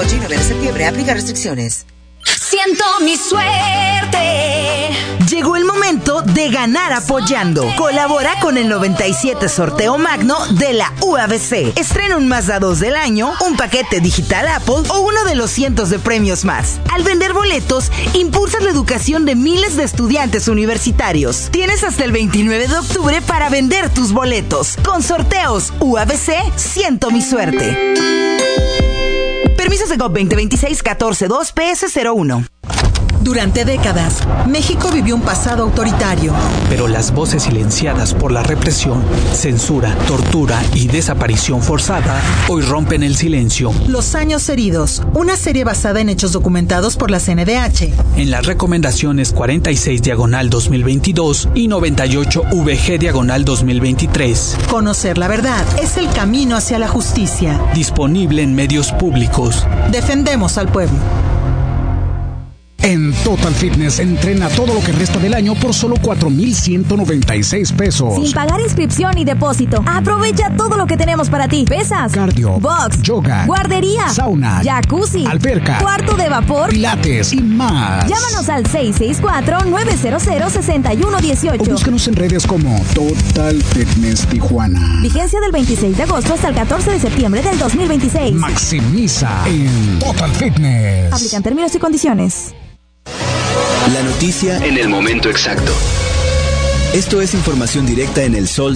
8 y 9 de septiembre. Aplica restricciones. Siento mi suerte. Llegó el momento de ganar apoyando. Colabora con el 97 sorteo magno de la UABC. Estrena un Mazda 2 del año, un paquete digital Apple o uno de los cientos de premios más. Al vender boletos, impulsas la educación de miles de estudiantes universitarios. Tienes hasta el 29 de octubre para vender tus boletos. Con sorteos UABC, siento mi suerte. Permisos de GOV 2026-14-2 PS01. Durante décadas, México vivió un pasado autoritario. Pero las voces silenciadas por la represión, censura, tortura y desaparición forzada hoy rompen el silencio. Los años heridos, una serie basada en hechos documentados por la CNDH. En las recomendaciones 46/2022 y 98VG/2023. Conocer la verdad es el camino hacia la justicia. Disponible en medios públicos. Defendemos al pueblo. En Total Fitness entrena todo lo que resta del año por solo 4,196 pesos. Sin pagar inscripción ni depósito. Aprovecha todo lo que tenemos para ti. Pesas, cardio, box, yoga, guardería, sauna, jacuzzi, alberca, cuarto de vapor, pilates y más. Llámanos al 664-900-6118. O búscanos en redes como Total Fitness Tijuana. Vigencia del 26 de agosto hasta el 14 de septiembre del 2026. Maximiza en Total Fitness. Aplican términos y condiciones. La noticia en el momento exacto. Esto es información directa en el Sol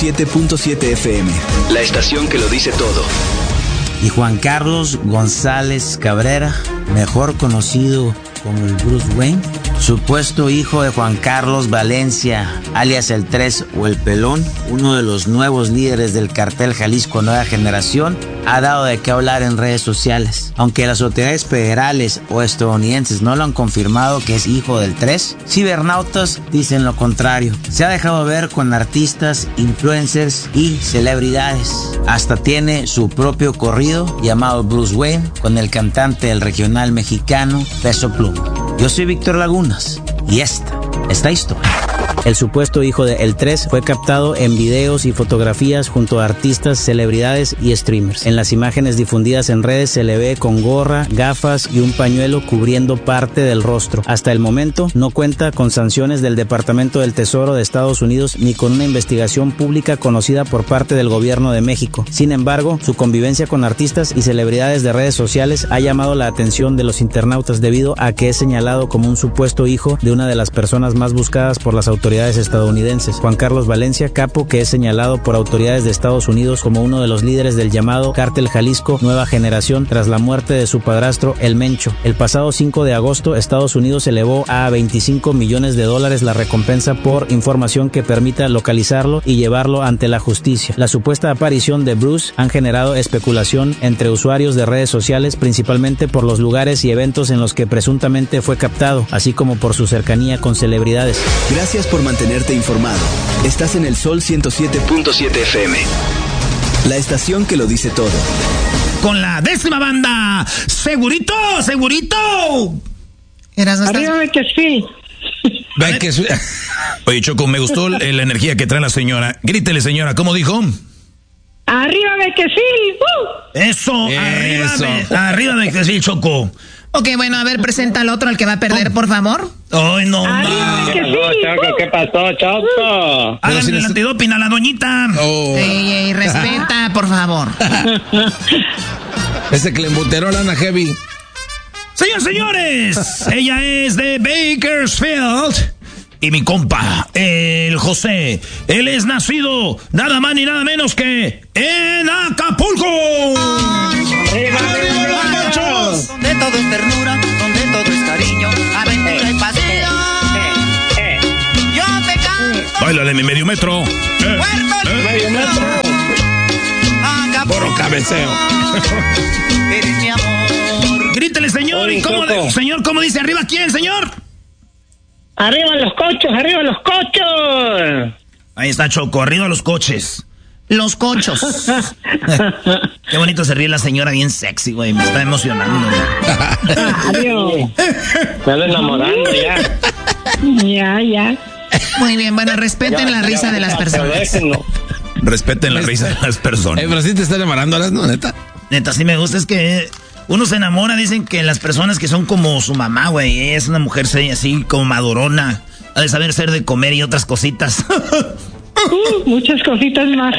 107.7 FM. La estación que lo dice todo. Y Juan Carlos González Cabrera, mejor conocido como el Bruce Wayne, supuesto hijo de Juan Carlos Valencia, alias el 3 o el Pelón, uno de los nuevos líderes del cartel Jalisco Nueva Generación, ha dado de qué hablar en redes sociales. Aunque las autoridades federales o estadounidenses no lo han confirmado que es hijo del 3, cibernautas dicen lo contrario. Se ha dejado ver con artistas, influencers y celebridades. Hasta tiene su propio corrido llamado Bruce Wayne con el cantante del regional mexicano Peso Pluma. Yo soy Víctor Lagunas y esta historia. El supuesto hijo de El 3 fue captado en videos y fotografías junto a artistas, celebridades y streamers. En las imágenes difundidas en redes se le ve con gorra, gafas y un pañuelo cubriendo parte del rostro. Hasta el momento no cuenta con sanciones del Departamento del Tesoro de Estados Unidos ni con una investigación pública conocida por parte del gobierno de México. Sin embargo, su convivencia con artistas y celebridades de redes sociales ha llamado la atención de los internautas debido a que es señalado como un supuesto hijo de una de las personas más buscadas por las autoridades estadounidenses, Juan Carlos Valencia, capo que es señalado por autoridades de Estados Unidos como uno de los líderes del llamado Cártel Jalisco Nueva Generación tras la muerte de su padrastro El Mencho. El pasado 5 de agosto, Estados Unidos elevó a $25 millones la recompensa por información que permita localizarlo y llevarlo ante la justicia. La supuesta aparición de Bruce han generado especulación entre usuarios de redes sociales, principalmente por los lugares y eventos en los que presuntamente fue captado, así como por su cercanía con celebridades. Gracias por mantenerte informado. Estás en el Sol 107.7 FM. La estación que lo dice todo. Con la 10ª banda. ¡Segurito! ¡Segurito! Arriba que sí. Oye, Choco, me gustó la energía que trae la señora. Grítele, señora, ¿cómo dijo? Arriba de que sí. Eso. Arriba de que sí, Choco. Ok, bueno, a ver, presenta al otro, al que va a perder, por favor. Ay, no. Choco, ¿qué pasó, Choco? Háganle el antidoping a la doñita. Ey, respeta, por favor. Ese que le embuteró a Lana Heavy. Señores, ella es de Bakersfield. Y mi compa, el José, él es nacido nada más ni nada menos que en Acapulco. Donde todo es ternura, donde todo es cariño, aventura y pasión. Yo te canto. Báilale mi medio metro. Medio metro. Puro cabeceo. Eres mi amor. Grítele, señor. Oye, ¿Y cómo dice arriba quién, señor? Arriba los cochos, arriba los cochos. Ahí está, Choco, arriba los coches. Los cochos. Qué bonito se ríe la señora, bien sexy, güey. Me está emocionando. Adiós. Me estoy enamorando ya. Ya. Muy bien, bueno, respeten la risa de las personas. Respeten la risa de las personas. Pero sí te está enamorando, ¿no? Neta. Neta, sí me gusta, es que Uno se enamora, dicen que las personas que son como su mamá, güey. Ella es una mujer así como madurona. Ha de saber ser de comer y otras cositas. Muchas cositas más.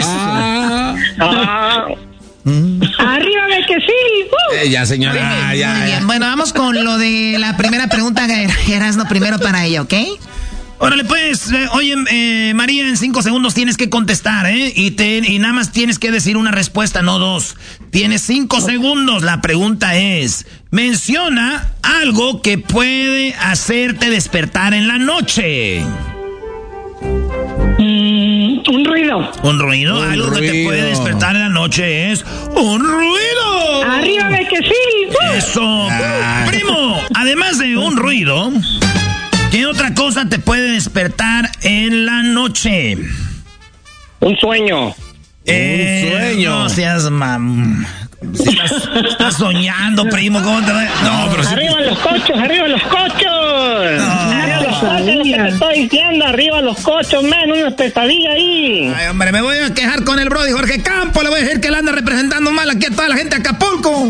Arriba de que sí. Ya, señora. Ya. Muy bien. Bueno, vamos con lo de la primera pregunta. Erasno, primero para ella, ¿ok? Órale, pues, oye, María, en 5 segundos tienes que contestar, ¿eh? Y nada más tienes que decir una respuesta, no 2. Tienes 5 segundos. La pregunta es, menciona algo que puede hacerte despertar en la noche. Un ruido. ¿Un ruido? Algo que te puede despertar en la noche es un ruido. Arriba de que sí. Eso. Primo, además de un ruido, ¿qué otra cosa te puede despertar en la noche? Un sueño. Un sueño. No seas si estás soñando, primo. ¿Cómo te va? No, pero arriba los cochos, arriba los cochos. Arriba los cochos, lo que te estoy diciendo. Arriba los cochos, man. Una pesadilla ahí. Ay, hombre, me voy a quejar con el brody Jorge Campo. Le voy a decir que él anda representando mal aquí a toda la gente de Acapulco.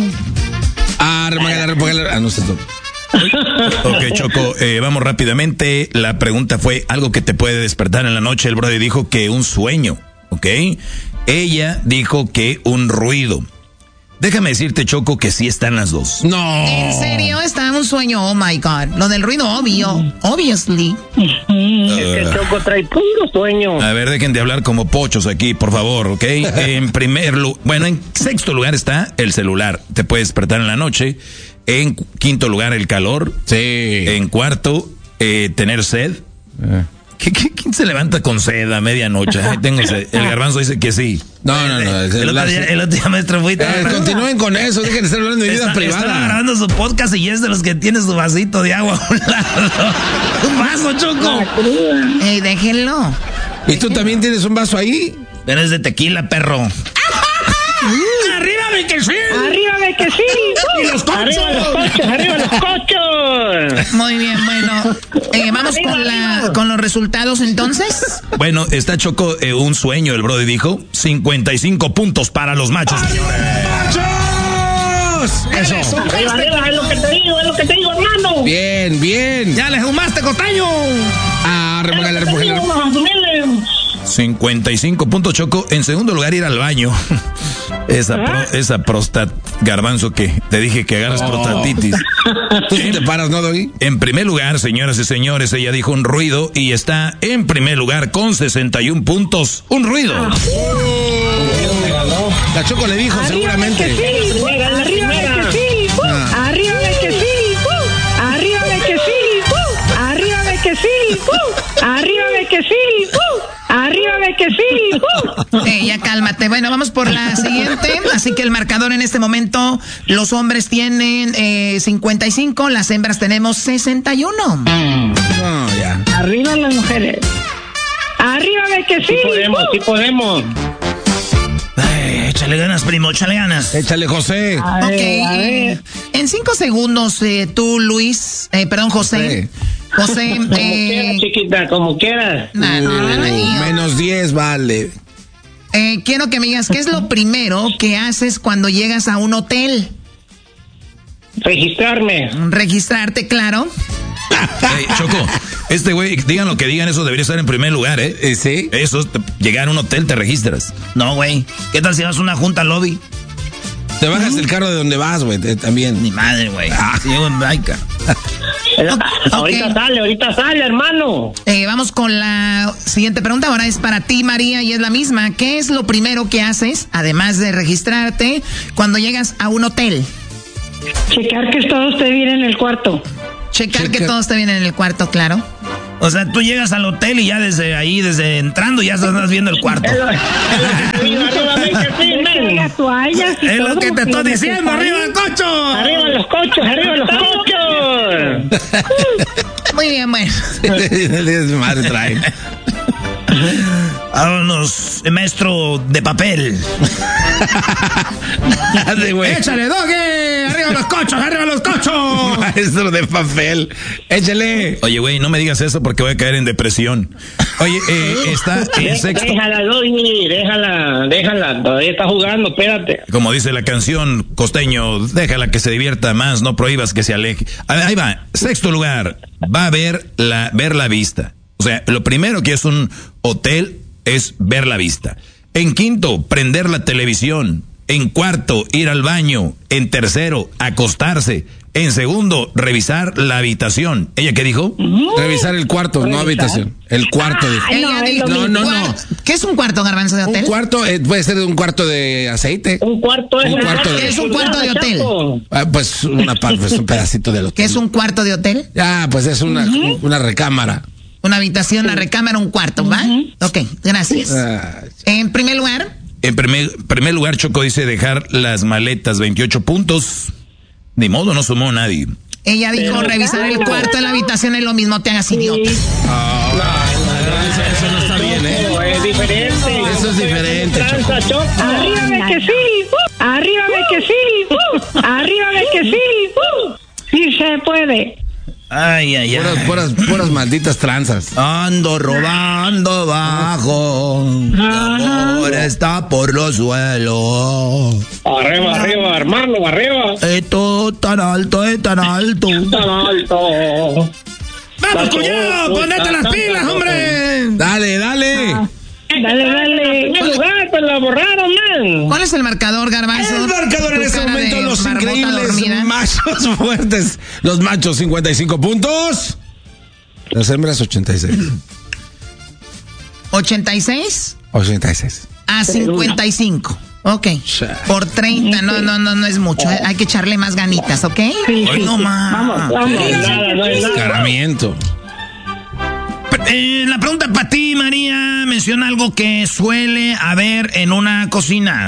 No sé tú. Ok, Choco, vamos rápidamente. La pregunta fue algo que te puede despertar en la noche. El brody dijo que un sueño, ¿ok? Ella dijo que un ruido. Déjame decirte, Choco, que sí están las dos. No. ¿En serio? Está un sueño, oh my God. Lo del ruido, obviously. Es que Choco trae puro sueño. A ver, dejen de hablar como pochos aquí, por favor, ¿ok? En sexto lugar está el celular. Te puede despertar en la noche. En quinto lugar, el calor. Sí. En cuarto, tener sed. ¿Quién se levanta con sed a medianoche? Tengo sed. El Garbanzo dice que sí. No. El otro día, maestro, continúen con eso, dejen de estar hablando de vida privada. Estaba grabando su podcast y es de los que tiene su vasito de agua a un lado. Un vaso, Choco. Déjenlo. ¿Y tú también tienes un vaso ahí? Pero es de tequila, perro. ¡Arriba de que sí! ¡Arriba de que sí! ¡Y los cochos! ¡Arriba los cochos! ¡Arriba los cochos! Muy bien, bueno. Vamos con los resultados entonces. Bueno, está Choco, un sueño, el brody dijo. 55 puntos para los machos, señores. ¡Machos! Eso. Arriba, es lo que te digo, hermano. Bien. ¡Ya le fumaste, costaño! Remógale. 55 puntos, Choco. En segundo lugar, ir al baño. Esa próstata, Garbanzo, que te dije que agarras prostatitis. ¿Tú te paras, no, Doggy? En primer lugar, señoras y señores, ella dijo un ruido y está en primer lugar con 61 puntos. ¡Un ruido! La Choco le dijo, seguramente. Arriba de que sí. Arriba de que sí. Arriba de que sí. Arriba de que sí. Arriba de que sí. Arriba de que sí. Ya cálmate. Bueno, vamos por la siguiente. Así que el marcador en este momento, los hombres tienen 55, las hembras tenemos 61. Ya. Arriba las mujeres. Arriba de que sí. Sí podemos. Ay, échale ganas, primo, échale ganas. Échale, José. A ver. En 5 segundos, tú, Luis, José. José, como quieras, chiquita, como quieras. Menos 10, vale. Quiero que me digas, ¿qué es lo primero que haces cuando llegas a un hotel? Registrarte, claro. Hey, Choco, este güey, digan lo que digan, eso debería estar en primer lugar, ¿eh? Sí. Eso, llegar a un hotel, te registras. No, güey. ¿Qué tal si vas a una junta al lobby? Te bajas del carro de donde vas, güey, también. Ni madre, güey. Si llego en baica. Ahorita sale, hermano. Vamos con la siguiente pregunta. Ahora es para ti, María, y es la misma. ¿Qué es lo primero que haces, además de registrarte, cuando llegas a un hotel? Checar que todo esté bien en el cuarto. Checar que todo esté bien en el cuarto, claro. O sea, tú llegas al hotel y ya desde entrando ya estás viendo el cuarto. Es lo que te estoy diciendo, arriba el cocho. Arriba los cochos. Muy bien, bueno. Madre trae. Vámonos, maestro de papel. Échale, Doggy. ¡Arriba los cochos! ¡Arriba los cochos! Maestro de papel. Échale. Oye, güey, no me digas eso porque voy a caer en depresión. Oye, está en sexto. Déjala, Doggy, déjala. Todavía está jugando, espérate. Como dice la canción, Costeño, déjala que se divierta más, no prohíbas que se aleje. A ver, ahí va. Sexto lugar, va a ver la vista. O sea, lo primero que es un hotel es ver la vista. En quinto, prender la televisión. En cuarto, ir al baño. En tercero, acostarse. En segundo, revisar la habitación. ¿Ella qué dijo? Revisar el cuarto, no habitación. El cuarto. No. ¿Qué es un cuarto, Garbanzo, de hotel? Un cuarto puede ser un cuarto de aceite. Un cuarto es un cuarto de hotel. Pues un pedacito del hotel. ¿Qué es un cuarto de hotel? Pues es una recámara. Una habitación, una recámara, un cuarto, ¿va? Ok, gracias. En primer lugar. En primer lugar, Choco dice dejar las maletas, 28 puntos. Ni modo, no sumó nadie. Ella dijo revisar el cuarto de la habitación, es lo mismo, te hagas idiota. Eso no está bien, ¿eh? Es diferente. Eso es diferente, Choco. Arriba de que sí. Arriba de que sí. Arriba de que sí. Sí se puede. Ay. Puras malditas tranzas. Ando robando bajo. Mi amor está por los suelos. Arriba, hermano, arriba. Esto tan alto. Tan alto. ¡Vamos, cuñado! ¡Ponete las pilas, hombre! Dale. Dale. Pues la borraron, man. ¿Cuál es el marcador, Garbanzo? El marcador en este momento, los increíbles machos fuertes. Los machos, 55 puntos. Las hembras, 86. ¿86? 86. A 55. Ok. Por 30, no es mucho. Hay que echarle más ganitas, ¿ok? Sí. No más. Vamos. Descaramiento. La pregunta para ti, María, menciona algo que suele haber en una cocina.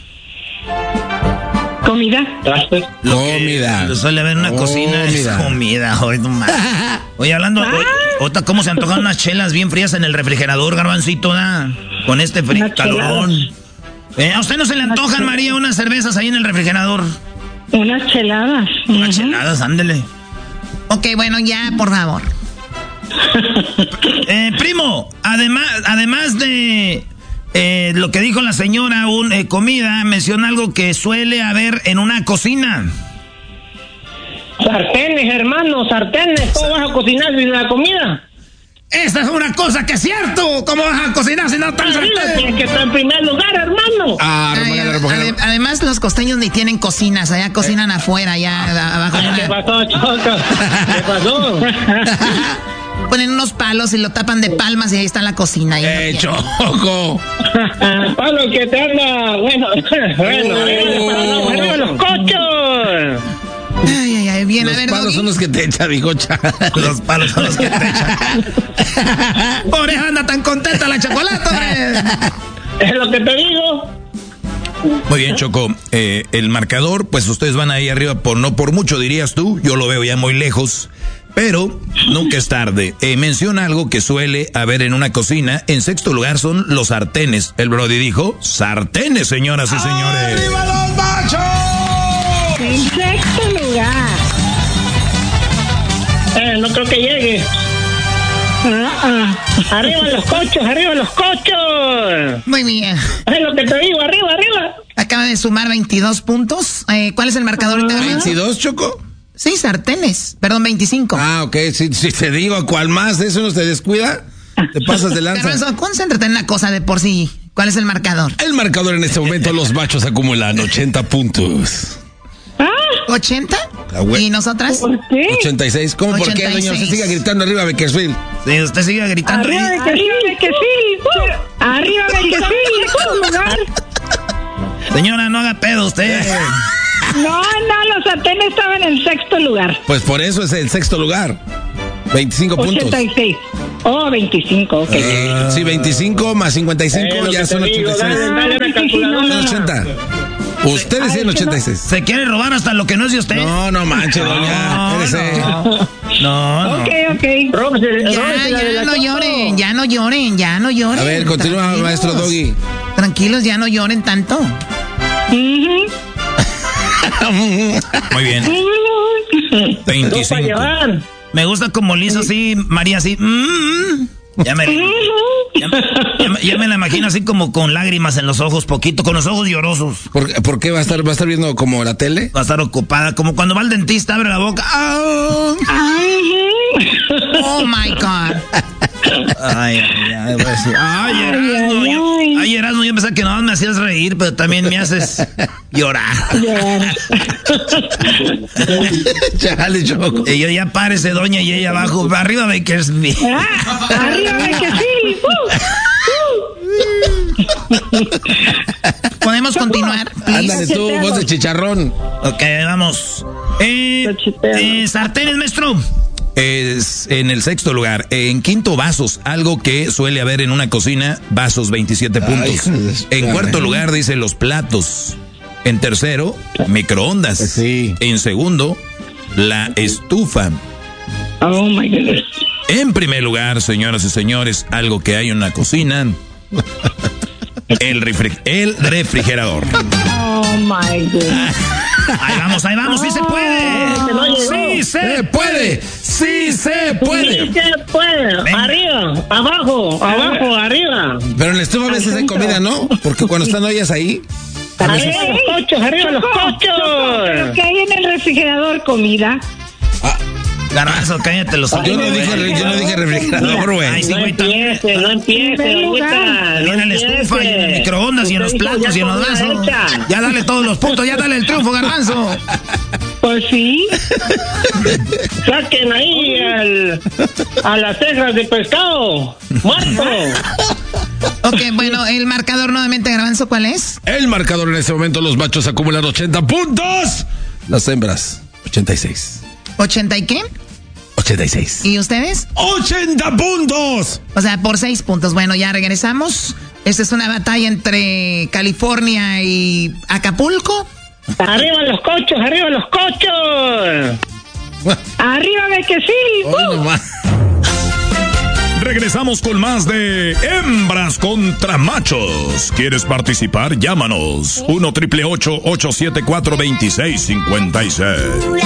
Comida. Lo que suele haber en una cocina es comida. Oye, hablando, ahorita cómo se antojan unas chelas bien frías en el refrigerador, Garbancito, con este calorón. ¿A usted no se le antojan, María, unas cervezas ahí en el refrigerador? Unas cheladas. Unas cheladas, ándele. Ok, bueno, ya, por favor. Primo, además de lo que dijo la señora, comida, menciona algo que suele haber en una cocina. Sartenes, hermano, sartenes. ¿Cómo vas a cocinar sin la comida? Esta es una cosa que es cierto. ¿Cómo vas a cocinar si no están sartenes? Tienes que estar en primer lugar, hermano. Además, los costeños ni tienen cocinas. Allá cocinan afuera, allá abajo. ¿Qué pasó, Choco? ¿Qué pasó? Ponen unos palos y lo tapan de palmas y ahí está la cocina. Choco. Palo que te anda. Bueno, arriba los cochos. Ay, bien, los a ver, palos Doggy. son los que te echa, bigocha. Los palos son los que te echan. Pobre, anda tan contenta la chocolate, hombre. Es lo que te digo. Muy bien, Choco. El marcador, pues ustedes van ahí arriba no por mucho, dirías tú. Yo lo veo ya muy lejos. Pero nunca es tarde. Menciona algo que suele haber en una cocina. En sexto lugar son los sartenes. El Brody dijo, sartenes, señoras y señores. ¡Arriba los machos! En sexto lugar. No creo que llegue. Arriba los cochos. Muy bien. Es lo que te digo, arriba. Acaba de sumar 22 puntos. ¿Cuál es el marcador? ¿22, Choco? Sí, sartenes. Perdón, 25. Ok. Si te digo cuál más, eso no te descuida. Te pasas de lanza. Pero concéntrate en una cosa de por sí. ¿Cuál es el marcador? El marcador en este momento, los machos acumulan 80 puntos. ¿80? ¿Y nosotras? ¿Por qué? 86. ¿Cómo 86. Por qué, doña? Usted siga gritando arriba, Bakersfield. Sí, usted sigue gritando. Arriba de que sí. Arriba de que sí. Lugar. Señora, no haga pedo usted. No, los sartenes estaban en sexto lugar. Pues por eso es el sexto lugar. 25 puntos. 86. 25, ok. Sí, 25 más 55 ya son 86. Dale una calculadora. 80. Ustedes tienen 86. Se quiere robar hasta lo que no es de usted. No manche, doña. No. Ok. Ya no lloren. A ver, continúa, maestro Doggy. Tranquilos, ya no lloren tanto. Muy bien. 25. Me gusta como le hizo así, María, así. Ya me la imagino así como con lágrimas en los ojos, poquito, con los ojos llorosos. ¿Por qué va a estar viendo como la tele? Va a estar ocupada, como cuando va al dentista, abre la boca. Oh my God. Ay, Erasmo, yo pensaba que no me hacías reír, pero también me haces llorar. Chale, Choco. Y yo ya párese, doña, y ella abajo, arriba Bakersfield. Arriba Bakersfield. ¿Podemos continuar, please? Ándale tú, voz de chicharrón. Ok, vamos. Sartenes, maestro. Es en el sexto lugar. En quinto, vasos. Algo que suele haber en una cocina. Vasos, 27 puntos. En cuarto lugar, dice los platos. En tercero, microondas. Sí. En segundo, la estufa. Oh my goodness. En primer lugar, señoras y señores, algo que hay en una cocina. El refrigerador. Oh my goodness. Ahí vamos, sí se puede. Sí se puede. Sí se puede. Ven. Arriba, abajo, arriba. Pero en la estufa a veces hay comida, ¿no? Porque cuando están ollas ahí. Arriba los cochos. Pero que hay en el refrigerador comida. Garbanzo, cállate los ojos. Yo no dije refrigerador, güey. No empiece, en la estufa, y en el microondas, y en los platos, y en los vasos. Ya dale todos los puntos, ya dale el triunfo, Garbanzo. Pues sí. Saquen ahí a las cejas de pescado. ¡Muerto! Ok, bueno, el marcador nuevamente, Garbanzo, ¿cuál es? El marcador en este momento, los machos acumulan 80 puntos. Las hembras, 86. ¿80 y qué? 86. ¿Y ustedes? 80 puntos. O sea, por 6 puntos. Bueno, ya regresamos. Esta es una batalla entre California y Acapulco. ¡Arriba los cochos! ¡Arriba de que sí! Regresamos con más de Hembras contra Machos. ¿Quieres participar? Llámanos 1-888-874-2656.